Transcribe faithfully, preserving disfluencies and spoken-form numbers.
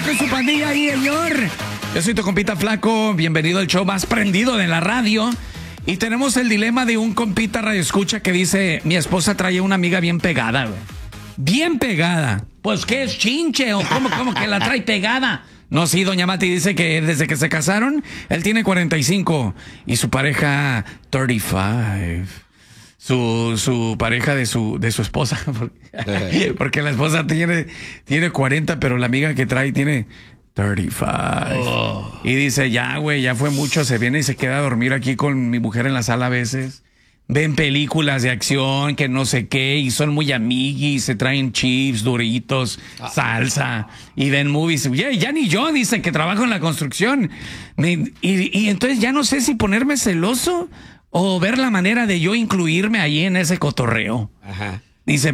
Flaco y su pandilla ahí, señor. Yo soy tu compita Flaco. Bienvenido al show más prendido de la radio. Y tenemos el dilema de un compita radioescucha que dice: mi esposa trae una amiga bien pegada, güey. Bien pegada. Pues, ¿qué es chinche? ¿O cómo, cómo que la trae pegada? No, sí, doña Mati dice que desde que se casaron, él tiene cuarenta y cinco y su pareja treinta y cinco. Su, su pareja de su, de su esposa. Porque, porque la esposa tiene, tiene cuarenta, pero la amiga que trae tiene treinta y cinco. Oh. Y dice, ya, güey, ya fue mucho. Se viene y se queda a dormir aquí con mi mujer en la sala a veces. Ven películas de acción, que no sé qué, y son muy amiguis, se traen chips, duritos, ah, salsa, y ven movies. Ya, ya ni yo, dice, que trabajo en la construcción. Me, y, y entonces ya no sé si ponerme celoso o ver la manera de yo incluirme ahí en ese cotorreo. Ajá. Dice,